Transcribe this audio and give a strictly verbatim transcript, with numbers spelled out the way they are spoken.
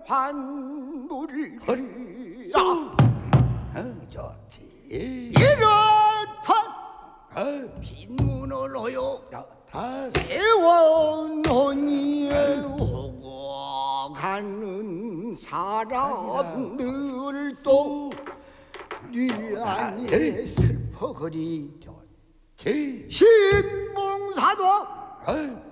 환물을 허리야. 어, 좋지. 이렇다 어, 빈문을 허여 다 세워놓니 오고 가는 사람들도 네 안에 슬퍼거리 제 신봉사도 어,